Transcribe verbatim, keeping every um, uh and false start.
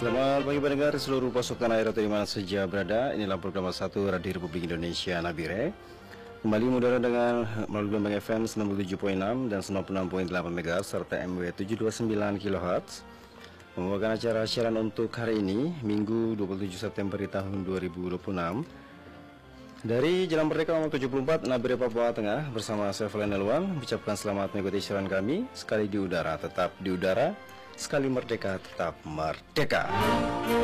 Selamat pagi pendengar seluruh pasukan air atau dimana saja berada. Inilah program satu Radio Republik Indonesia Nabire. Kembali mudara dengan melalui gelombang F M sembilan puluh tujuh koma enam dan sembilan puluh enam koma delapan MHz serta M W tujuh ratus dua puluh sembilan kilohertz. Membawakan acara siaran untuk hari ini, Minggu dua puluh tujuh September di tahun dua ribu dua puluh enam. Dari Jalan Merdeka nomor tujuh puluh empat Nabire Papua Tengah bersama saya Valen Elwan mengucapkan selamat mengikuti siaran kami. Sekali di udara tetap di udara, sekali merdeka tetap merdeka.